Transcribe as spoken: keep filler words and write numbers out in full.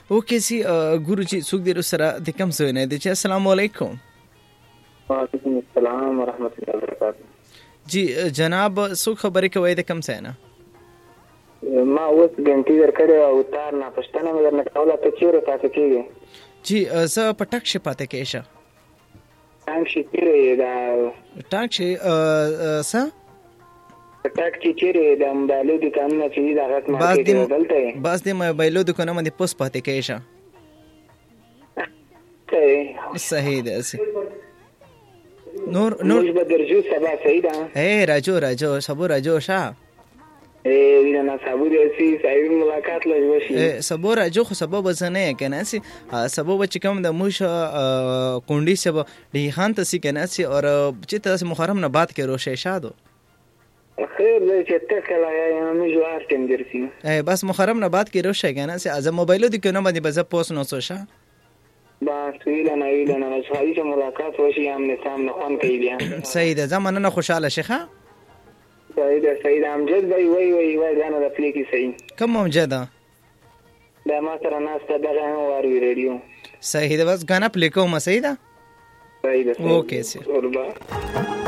اوکې سي ګورو چې څوک دې سره د کم څه نه دي چې السلام علیکم. وعلیکم السلام ورحمۃ اللہ وبرکاتہ. جی جناب څوک خبرې کوي د کم څه نه؟ ما اوس ګنټي درکړې او تار نه پښتنه مې درنه کوله ته چیرې پاتې کېږي؟ جی زه په ټک شي پاتې کېشه. ټانک شي چیرې دا ټانک شي څه ټاک چې چیرې د موبایلو دکانونه چې دا غټ مارکیټ دی دلته بس د موبایلو دکانونه باندې پوس پاتې کېشه. صحیح ده سي نور نور بدرجو سبا صحیح ده. اے راجو راجو سبو راجو شا اے وینا سبو دې سي صحیح ملاقات لږ وشي. سبو راجو خو سبو بزنه کنه سي سبو بچ کم د موش کونډي سبو دی خان ته سي کنه سي اور چې تاسو محرم نه بات کې روشه شادو خیر دی چې تکلا یا مې جوار تم درسي. اے بس محرم نه بات کې روشه کنه سي از موبایلو دي کنه باندې بز پوس نو سوشا بس ویلا نه ویلا نه صحیح ملاقات وشي هم سامنے اون کوي بیا. صحیح ده زمانه نه خوشاله شيخه. صحیح ده صحیح ده امجد وای وای وای وای دا نه د پلی کې صحیح. کوم امجد دا ما سره ناسته دغه هم واري ریډیو. صحیح ده بس غانا پلی کوم صحیح ده. صحیح ده اوکې سي.